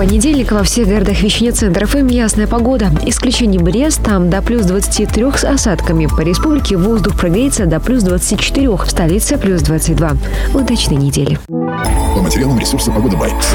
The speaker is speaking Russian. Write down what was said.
понедельник во всех городах вещания центра ФМ ясная погода. Исключение Брест, там до плюс 23 с осадками. По республике воздух прогреется до плюс 24, в столице плюс 22. Удачной недели. По материалам ресурса «Погода Бай».